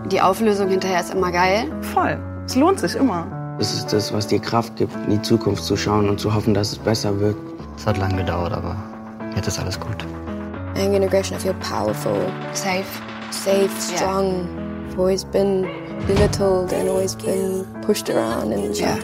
Die Auflösung hinterher ist immer geil. Voll. Es lohnt sich immer. Das ist das, was dir Kraft gibt, in die Zukunft zu schauen und zu hoffen, dass es besser wird. Es hat lange gedauert, aber jetzt ist alles gut. Young Integration, I feel powerful. Safe. Safe, strong. I've always been belittled and always been pushed around and shoved